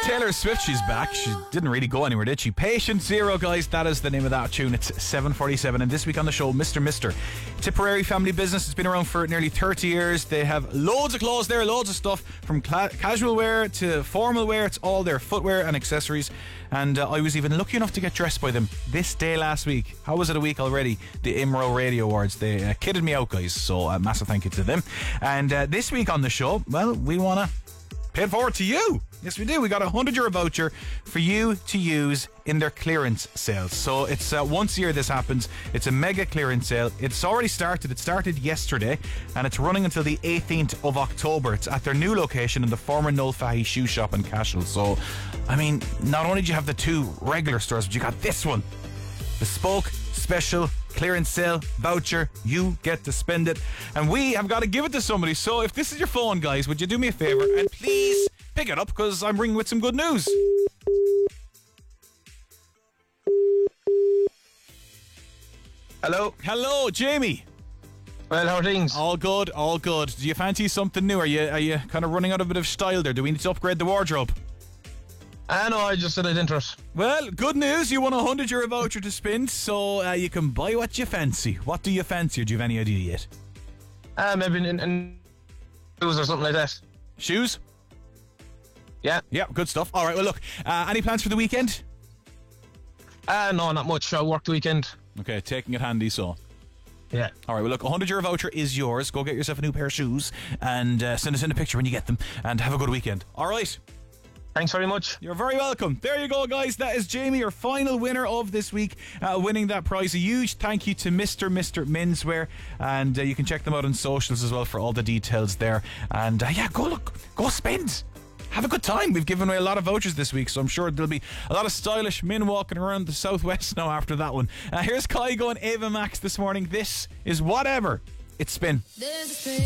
Taylor Swift, she's back. She didn't really go anywhere, did she? Patient Zero, guys, that is the name of that tune. It's 7:47, and this week on the show, Mr. Tipperary family business. It's been around for nearly 30 years. They have loads of clothes there, loads of stuff, from casual wear to formal wear. It's all their footwear and accessories. And I was even lucky enough to get dressed by them this day last week. How was it a week already? The IMRO Radio Awards. They kidded me out, guys, so a massive thank you to them. And this week on the show, well, we want to pay it forward to you. Yes, we do. We got a €100 voucher for you to use in their clearance sales. So it's once a year this happens. It's a mega clearance sale. It's already started. It started yesterday, and it's running until the 18th of October. It's at their new location in the former Noel Fahy shoe shop in Cashel. So, I mean, not only do you have the two regular stores, but you got this one. Bespoke, special, clearance sale, voucher. You get to spend it. And we have got to give it to somebody. So if this is your phone, guys, would you do me a favour and please pick it up, because I'm ringing with some good news. Hello, Jamie. Well, how are things? All good, all good. Do you fancy something new? Are you kind of running out of a bit of style there? Do we need to upgrade the wardrobe? No, I just said I'd interest. Well, good news. You won a €100 voucher to spend, so you can buy what you fancy. What do you fancy, or do you have any idea yet? Maybe in shoes or something like that. Shoes? Yeah. Yeah, good stuff. All right, well, look, any plans for the weekend? No, not much. I work the weekend. Okay, taking it handy, so. Yeah. All right, well, look, a €100 voucher is yours. Go get yourself a new pair of shoes and send us in a picture when you get them, and have a good weekend. All right. Thanks very much. You're very welcome. There you go, guys. That is Jamie, your final winner of this week, winning that prize. A huge thank you to Mr. Menswear, and you can check them out on socials as well for all the details there. And yeah, go spend. Have a good time. We've given away a lot of vouchers this week, so I'm sure there'll be a lot of stylish men walking around the southwest now after that one. Here's Kai going Ava Max this morning. This is Whatever It's Been.